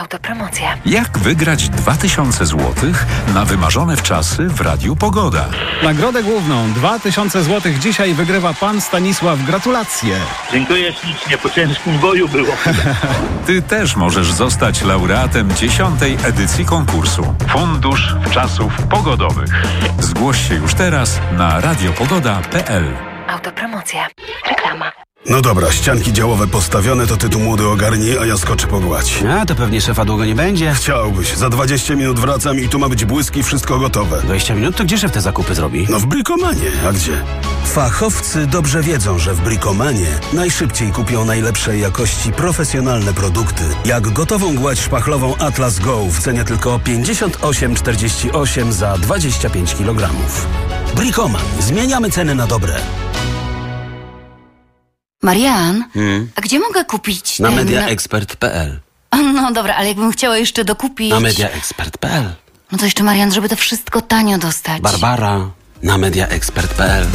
Autopromocja. Jak wygrać 2000 zł na wymarzone wczasy w Radiu Pogoda? Nagrodę główną 2000 zł dzisiaj wygrywa pan Stanisław. Gratulacje. Dziękuję ślicznie, po ciężkim boju było. Ty też możesz zostać laureatem 10. edycji konkursu Fundusz Wczasów Pogodowych. Zgłoś się już teraz na radiopogoda.pl. Autopromocja. Reklama. No dobra, ścianki działowe postawione, to ty tu młody ogarnij, a ja skoczę pogładź. A, to pewnie szefa długo nie będzie. Chciałbyś. Za 20 minut wracam i tu ma być błysk i wszystko gotowe. 20 minut? To gdzie szef te zakupy zrobi? No w Brikomanie, a gdzie? Fachowcy dobrze wiedzą, że w Brikomanie najszybciej kupią najlepszej jakości profesjonalne produkty. Jak gotową gładź szpachlową Atlas Go w cenie tylko 58,48 za 25 kg. Brikoman. Zmieniamy ceny na dobre. Marian, a gdzie mogę kupić Na mediaexpert.pl. No dobra, ale jakbym chciała jeszcze dokupić... Na mediaexpert.pl. No to jeszcze, Marian, żeby to wszystko tanio dostać. Barbara. Na mediaexpert.pl.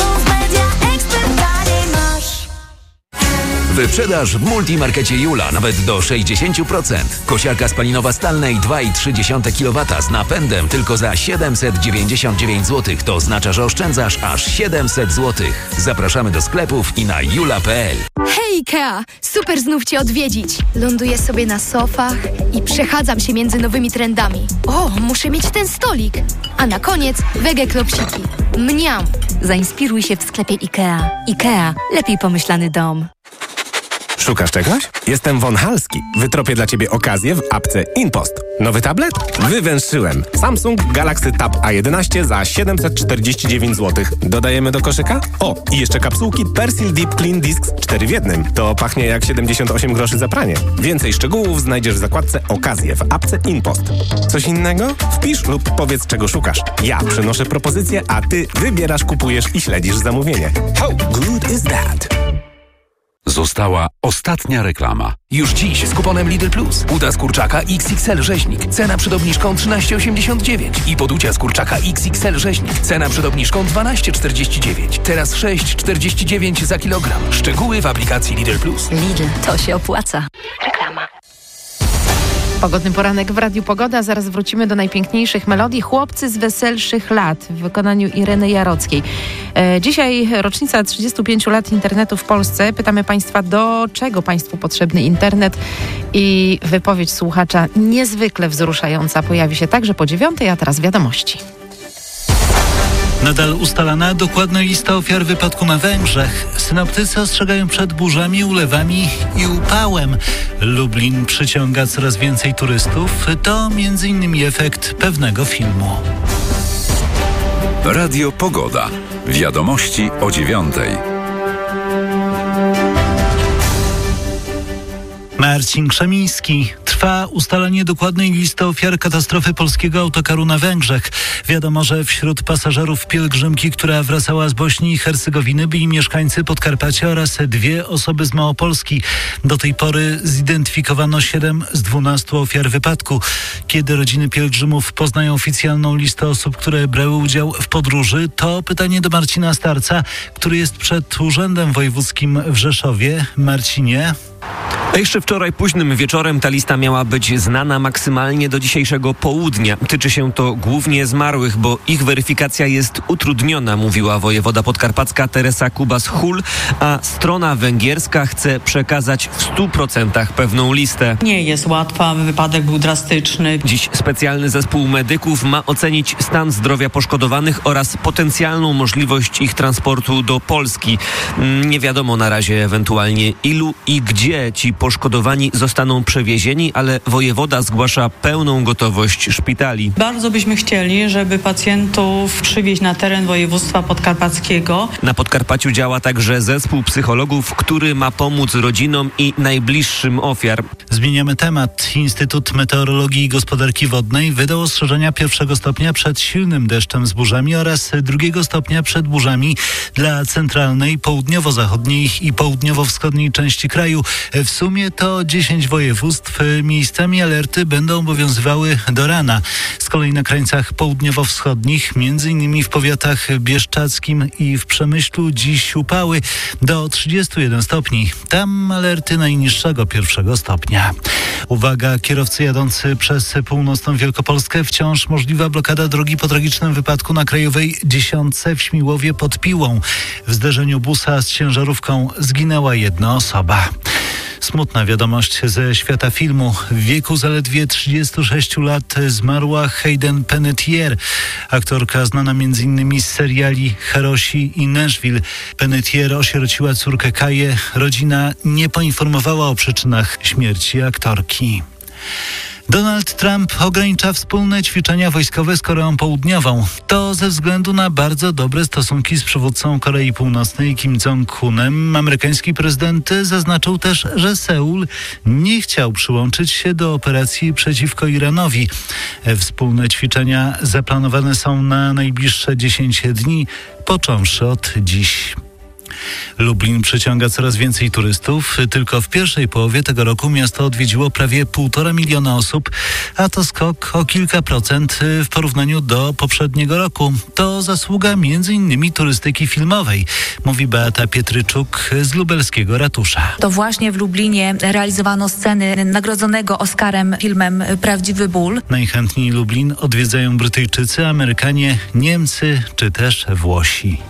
Wyprzedaż w Multimarkecie Jula nawet do 60%. Kosiarka spalinowa Stanley 2,3 kW z napędem tylko za 799 zł. To oznacza, że oszczędzasz aż 700 zł. Zapraszamy do sklepów i na jula.pl. Hej Ikea! Super znów Cię odwiedzić. Ląduję sobie na sofach i przechadzam się między nowymi trendami. O, muszę mieć ten stolik. A na koniec wege klopsiki. Mniam! Zainspiruj się w sklepie Ikea. Ikea. Lepiej pomyślany dom. Szukasz czegoś? Jestem Von Halski. Wytropię dla Ciebie okazję w apce InPost. Nowy tablet? Wywęszyłem. Samsung Galaxy Tab A11 za 749 zł. Dodajemy do koszyka? O, i jeszcze kapsułki Persil Deep Clean Discs 4 w 1. To pachnie jak 78 groszy za pranie. Więcej szczegółów znajdziesz w zakładce Okazje w apce InPost. Coś innego? Wpisz lub powiedz, czego szukasz. Ja przynoszę propozycję, a Ty wybierasz, kupujesz i śledzisz zamówienie. How good is that? Została ostatnia reklama. Już dziś z kuponem Lidl Plus. Uda z kurczaka XXL rzeźnik. Cena przed obniżką 13,89. I poducia z kurczaka XXL rzeźnik. Cena przed obniżką 12,49. Teraz 6,49 za kilogram. Szczegóły w aplikacji Lidl Plus. Lidl, to się opłaca. Reklama. Pogodny poranek w Radiu Pogoda. Zaraz wrócimy do najpiękniejszych melodii. Chłopcy z weselszych lat w wykonaniu Ireny Jarockiej. Dzisiaj rocznica 35 lat internetu w Polsce. Pytamy Państwa, do czego Państwu potrzebny internet? I wypowiedź słuchacza niezwykle wzruszająca pojawi się także po 9:00, a teraz wiadomości. Nadal ustalana dokładna lista ofiar wypadku na Węgrzech. Synoptycy ostrzegają przed burzami, ulewami i upałem. Lublin przyciąga coraz więcej turystów. To m.in. efekt pewnego filmu. Radio Pogoda. Wiadomości o 9:00. Marcin Krzemiński. Trwa ustalanie dokładnej listy ofiar katastrofy polskiego autokaru na Węgrzech. Wiadomo, że wśród pasażerów pielgrzymki, która wracała z Bośni i Hercegowiny, byli mieszkańcy Podkarpacia oraz 2 osoby z Małopolski. Do tej pory zidentyfikowano 7 z 12 ofiar wypadku. Kiedy rodziny pielgrzymów poznają oficjalną listę osób, które brały udział w podróży, to pytanie do Marcina Starca, który jest przed Urzędem Wojewódzkim w Rzeszowie. Marcinie... Jeszcze wczoraj późnym wieczorem ta lista miała być znana maksymalnie do dzisiejszego południa. Tyczy się to głównie zmarłych, bo ich weryfikacja jest utrudniona, mówiła wojewoda podkarpacka Teresa Kubas-Hul, a strona węgierska chce przekazać w 100% pewną listę. Nie jest łatwa, wypadek był drastyczny. Dziś specjalny zespół medyków ma ocenić stan zdrowia poszkodowanych oraz potencjalną możliwość ich transportu do Polski. Nie wiadomo na razie ewentualnie ilu i gdzie ci poszkodowani zostaną przewiezieni, ale wojewoda zgłasza pełną gotowość szpitali. Bardzo byśmy chcieli, żeby pacjentów przywieźć na teren województwa podkarpackiego. Na Podkarpaciu działa także zespół psychologów, który ma pomóc rodzinom i najbliższym ofiar. Zmieniamy temat. Instytut Meteorologii i Gospodarki Wodnej wydał ostrzeżenia 1. stopnia przed silnym deszczem z burzami oraz 2. stopnia przed burzami dla centralnej, południowo-zachodniej i południowo-wschodniej części kraju. W sumie to 10 województw. Miejscami alerty będą obowiązywały do rana. Z kolei na krańcach południowo-wschodnich, m.in. w powiatach bieszczackim i w Przemyślu, dziś upały do 31 stopni. Tam alerty najniższego 1. stopnia. Uwaga, kierowcy jadący przez północną Wielkopolskę, wciąż możliwa blokada drogi po tragicznym wypadku na Krajowej 10 w Śmiłowie pod Piłą. W zderzeniu busa z ciężarówką zginęła jedna osoba. Smutna wiadomość ze świata filmu. W wieku zaledwie 36 lat zmarła Hayden Panettiere, aktorka znana m.in. z seriali Herosi i Nashville. Panettiere osierociła córkę Kaję. Rodzina nie poinformowała o przyczynach śmierci aktorki. Donald Trump ogranicza wspólne ćwiczenia wojskowe z Koreą Południową. To ze względu na bardzo dobre stosunki z przywódcą Korei Północnej Kim Jong-unem. Amerykański prezydent zaznaczył też, że Seul nie chciał przyłączyć się do operacji przeciwko Iranowi. Wspólne ćwiczenia zaplanowane są na najbliższe 10 dni, począwszy od dziś. Lublin przyciąga coraz więcej turystów. Tylko w pierwszej połowie tego roku miasto odwiedziło prawie 1,5 miliona osób, a to skok o kilka procent w porównaniu do poprzedniego roku. To zasługa m.in. turystyki filmowej, mówi Beata Pietryczuk z lubelskiego ratusza. To właśnie w Lublinie realizowano sceny nagrodzonego Oscarem filmem Prawdziwy ból. Najchętniej Lublin odwiedzają Brytyjczycy, Amerykanie, Niemcy czy też Włosi.